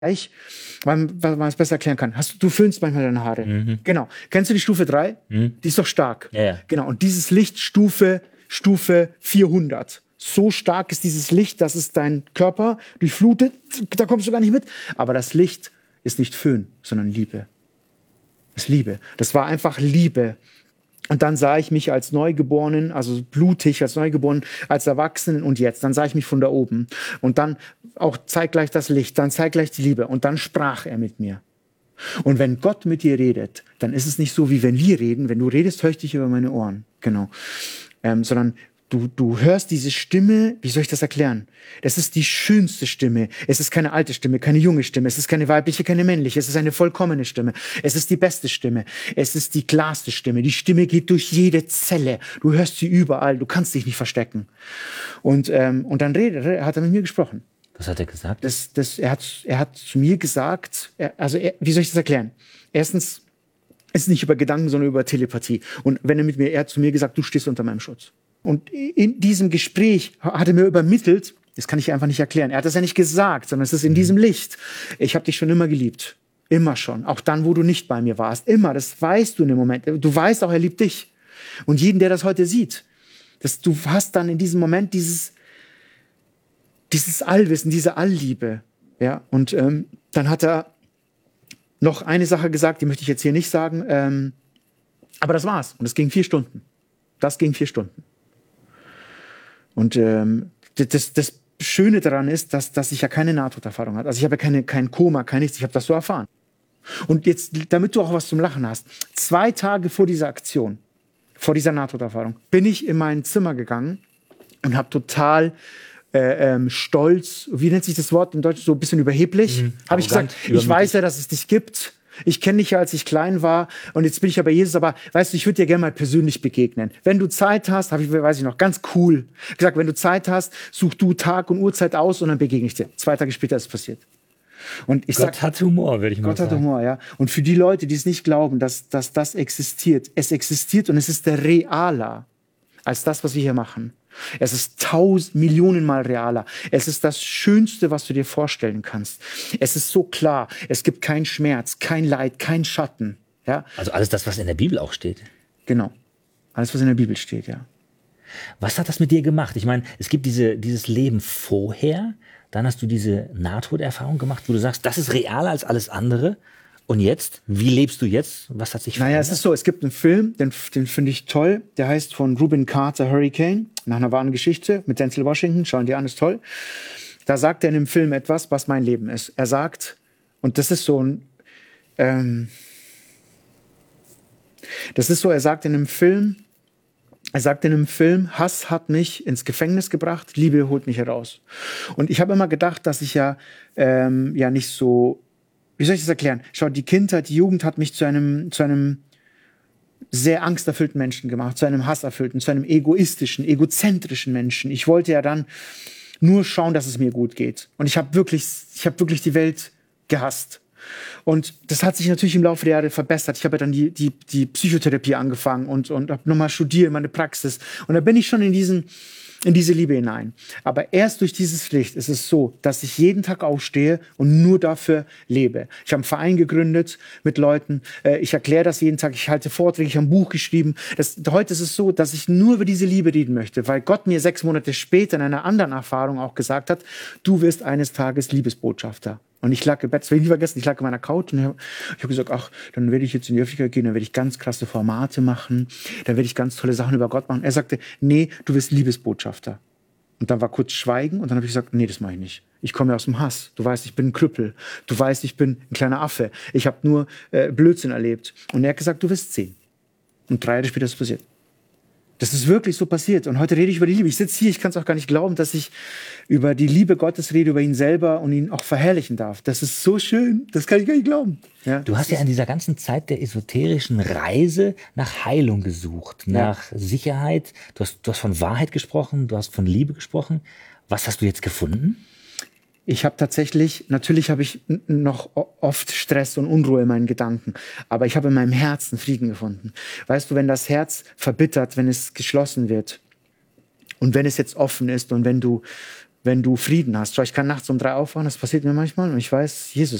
weil man es besser erklären kann. Du föhnst manchmal deine Haare. Genau. Kennst du die Stufe 3? Die ist doch stark. Ja. Genau. Und dieses Licht Stufe 400. So stark ist dieses Licht, dass es deinen Körper durchflutet. Da kommst du gar nicht mit. Aber das Licht ist nicht Föhn, sondern Liebe. Das ist Liebe. Das war einfach Liebe. Und dann sah ich mich als Neugeborenen, also blutig als Neugeborenen, als Erwachsenen und jetzt. Dann sah ich mich von da oben. Und dann auch zeitgleich das Licht, dann zeitgleich die Liebe. Und dann sprach er mit mir. Und wenn Gott mit dir redet, dann ist es nicht so, wie wenn wir reden. Wenn du redest, höre ich dich über meine Ohren. Genau. Sondern du hörst diese Stimme, wie soll ich das erklären? Das ist die schönste Stimme. Es ist keine alte Stimme, keine junge Stimme. Es ist keine weibliche, keine männliche. Es ist eine vollkommene Stimme. Es ist die beste Stimme. Es ist die klarste Stimme. Die Stimme geht durch jede Zelle. Du hörst sie überall. Du kannst dich nicht verstecken. Und dann hat er mit mir gesprochen. Was hat er gesagt? Er hat zu mir gesagt, wie soll ich das erklären? Erstens, es ist nicht über Gedanken, sondern über Telepathie. Und er hat zu mir gesagt, du stehst unter meinem Schutz. Und in diesem Gespräch hat er mir übermittelt, das kann ich einfach nicht erklären. Er hat das ja nicht gesagt, sondern es ist in diesem Licht. Ich habe dich schon immer geliebt. Immer schon. Auch dann, wo du nicht bei mir warst. Immer. Das weißt du in dem Moment. Du weißt auch, er liebt dich. Und jeden, der das heute sieht. Du hast dann in diesem Moment dieses Allwissen, diese Allliebe. Ja? Und dann hat er noch eine Sache gesagt, die möchte ich jetzt hier nicht sagen. Aber das war's. Und es ging 4 Stunden. Das ging 4 Stunden. Und das Schöne daran ist, dass ich ja keine Nahtoderfahrung hatte. Also ich habe ja kein Koma, kein nichts. Ich habe das so erfahren. Und jetzt, damit du auch was zum Lachen hast, 2 Tage vor dieser Aktion, vor dieser Nahtoderfahrung, bin ich in mein Zimmer gegangen und habe total stolz, wie nennt sich das Wort im Deutschen, so ein bisschen überheblich, habe ich gesagt, ich weiß ja, dass es dich gibt. Ich kenne dich ja, als ich klein war und jetzt bin ich ja bei Jesus, aber weißt du, ich würde dir gerne mal persönlich begegnen. Wenn du Zeit hast, weiß ich noch, ganz cool gesagt, wenn du Zeit hast, such du Tag und Uhrzeit aus und dann begegne ich dir. 2 Tage später ist es passiert. Und Gott hat Humor, würde ich mal sagen. Gott hat Humor, ja. Und für die Leute, die es nicht glauben, dass das existiert, es existiert und es ist realer als das, was wir hier machen. Es ist 1000 Millionen Mal realer. Es ist das Schönste, was du dir vorstellen kannst. Es ist so klar. Es gibt keinen Schmerz, kein Leid, kein Schatten. Ja? Also alles das, was in der Bibel auch steht. Genau. Alles, was in der Bibel steht, ja. Was hat das mit dir gemacht? Ich meine, es gibt dieses Leben vorher, dann hast du diese Nahtoderfahrung gemacht, wo du sagst, das ist realer als alles andere. Und jetzt? Wie lebst du jetzt? Was hat sich verändert? Naja, es ist so, es gibt einen Film, den finde ich toll. Der heißt von Reuben Carter Hurricane, nach einer wahren Geschichte mit Denzel Washington. Schauen die an, ist toll. Da sagt er in dem Film etwas, was mein Leben ist. Er sagt, und das ist so ein, er sagt in einem Film, Hass hat mich ins Gefängnis gebracht, Liebe holt mich heraus. Und ich habe immer gedacht, dass ich ja nicht so, wie soll ich das erklären? Schau, die Kindheit, die Jugend hat mich zu einem sehr angsterfüllten Menschen gemacht, zu einem hasserfüllten, zu einem egoistischen, egozentrischen Menschen. Ich wollte ja dann nur schauen, dass es mir gut geht. Und ich habe wirklich die Welt gehasst. Und das hat sich natürlich im Laufe der Jahre verbessert. Ich habe ja dann die Psychotherapie angefangen und habe nochmal studiert, meine Praxis. Und da bin ich schon in diese Liebe hinein. Aber erst durch dieses Licht ist es so, dass ich jeden Tag aufstehe und nur dafür lebe. Ich habe einen Verein gegründet mit Leuten. Ich erkläre das jeden Tag. Ich halte Vorträge. Ich habe ein Buch geschrieben. Heute ist es so, dass ich nur über diese Liebe reden möchte, weil Gott mir 6 Monate später in einer anderen Erfahrung auch gesagt hat, du wirst eines Tages Liebesbotschafter. Und ich lag im Bett, das will ich nie vergessen, ich lag in meiner Couch und ich habe gesagt, ach, dann werde ich jetzt in die Öffentlichkeit gehen, dann werde ich ganz krasse Formate machen, dann werde ich ganz tolle Sachen über Gott machen. Er sagte, nee, du wirst Liebesbotschafter. Und dann war kurz Schweigen und dann habe ich gesagt, nee, das mache ich nicht. Ich komme ja aus dem Hass. Du weißt, ich bin ein Krüppel. Du weißt, ich bin ein kleiner Affe. Ich habe nur Blödsinn erlebt. Und er hat gesagt, du wirst 10. Und 3 Jahre später ist es passiert. Das ist wirklich so passiert. Und heute rede ich über die Liebe. Ich sitze hier, ich kann es auch gar nicht glauben, dass ich über die Liebe Gottes rede, über ihn selber und ihn auch verherrlichen darf. Das ist so schön, das kann ich gar nicht glauben. Ja, du hast ja in dieser ganzen Zeit der esoterischen Reise nach Heilung gesucht, nach Sicherheit. Du hast von Wahrheit gesprochen, du hast von Liebe gesprochen. Was hast du jetzt gefunden? Ich habe natürlich habe ich noch oft Stress und Unruhe in meinen Gedanken, aber ich habe in meinem Herzen Frieden gefunden. Weißt du, wenn das Herz verbittert, wenn es geschlossen wird und wenn es jetzt offen ist und wenn du wenn du Frieden hast. Schau, ich kann nachts um 3 aufwachen, das passiert mir manchmal, und ich weiß, Jesus